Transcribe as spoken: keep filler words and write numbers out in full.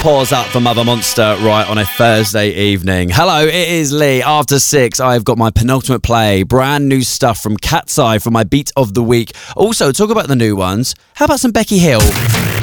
Pause up for Mother Monster right on a Thursday evening. Hello, it is Lee. After six, I've got my penultimate play. Brand new stuff from Cat's Eye for my beat of the week. Also, talk about the new ones. How about some Becky Hill?